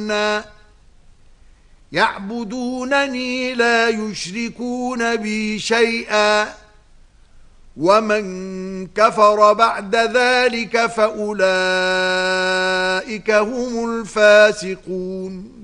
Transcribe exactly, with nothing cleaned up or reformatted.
أنعمنا يعبدونني لا يشركون بي شيئا ومن كفر بعد ذلك فأولئك هم الفاسقون